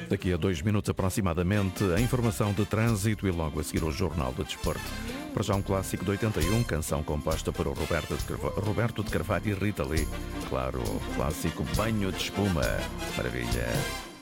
Daqui a 2 minutos aproximadamente, a informação de trânsito e logo a seguir o Jornal de Desporto. Para já um clássico de 81, canção composta por Roberto de Carvalho e Rita Lee. Claro, clássico Banho de Espuma. Maravilha.